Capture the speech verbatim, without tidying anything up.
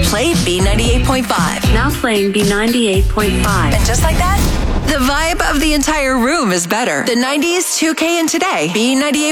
play B ninety-eight point five. Now playing B ninety-eight point five. And just like that, the vibe of the entire room is better. The nineties, two K, and today. B ninety-eight